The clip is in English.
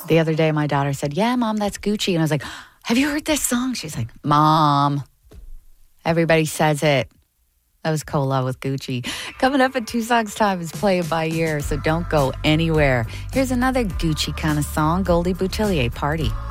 The other day, my daughter said, "Yeah, Mom, that's Gucci." And I was like, "Have you heard this song?" She's like, "Mom, everybody says it." That was Cola with Gucci. Coming up in 2 songs time is Play It By Ear, so don't go anywhere. Here's another Gucci kind of song, Goldie Boutillier, Party.